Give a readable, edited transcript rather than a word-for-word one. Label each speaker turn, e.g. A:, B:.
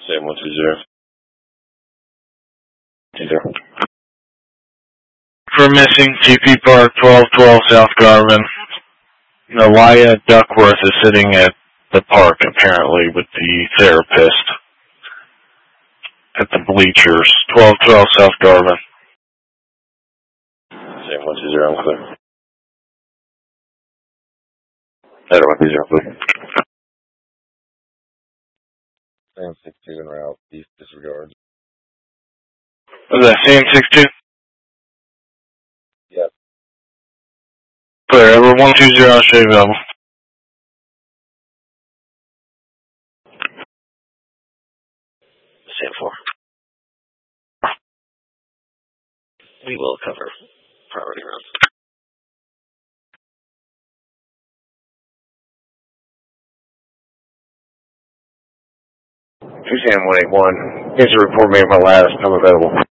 A: Same 120. 20.
B: For missing TP Park 1212 South Garvin. Nalaya Duckworth is sitting at the park apparently with the therapist at the bleachers. 1212 South Garvin.
A: Same 120, I'm clear. Better 120, please. Same 62 en route, east disregard.
B: Was that same 62?
A: Yep.
B: Clear, over 120 Shea available.
A: Same 4. We will cover priority rounds. Sam 181. Here's a report made of my last. I'm available.